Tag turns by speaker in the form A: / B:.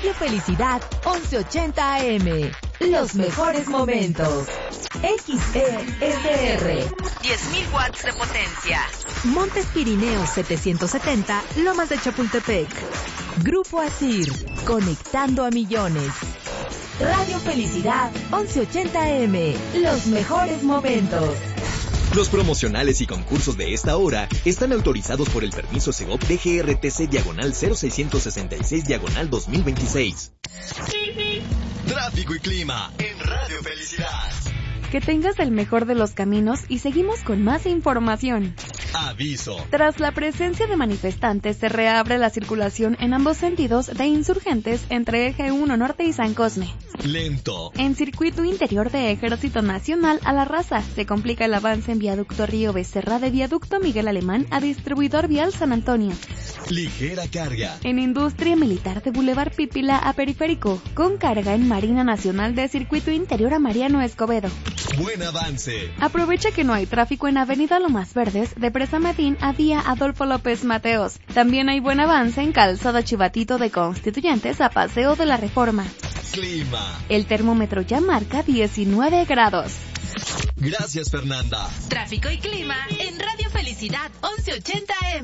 A: Radio Felicidad 1180 AM. Los mejores momentos. XESR. 10.000 watts de potencia. Montes Pirineos 770, Lomas de Chapultepec. Grupo Asir, conectando a millones. Radio Felicidad 1180 AM. Los mejores momentos.
B: Los promocionales y concursos de esta hora están autorizados por el permiso Segov DGRTC/0666/2026. Tráfico y clima en Radio Felicidad.
C: Que tengas el mejor de los caminos y seguimos con más información.
B: Aviso.
C: Tras la presencia de manifestantes, se reabre la circulación en ambos sentidos de Insurgentes entre Eje 1 Norte y San Cosme.
B: Lento.
C: En circuito interior de Ejército Nacional a La Raza, se complica el avance en Viaducto Río Becerra de Viaducto Miguel Alemán a Distribuidor Vial San Antonio.
B: Ligera carga.
C: En Industria Militar de Boulevard Pípila a Periférico, con carga en Marina Nacional de Circuito Interior a Mariano Escobedo.
B: Buen avance.
C: Aprovecha que no hay tráfico en Avenida Lomas Verdes de Presa Medín a Vía Adolfo López Mateos. También hay buen avance en Calzada Chivatito de Constituyentes a Paseo de la Reforma.
B: Clima.
C: El termómetro ya marca 19 grados.
B: Gracias, Fernanda.
A: Tráfico y clima en Radio Felicidad 1180 AM.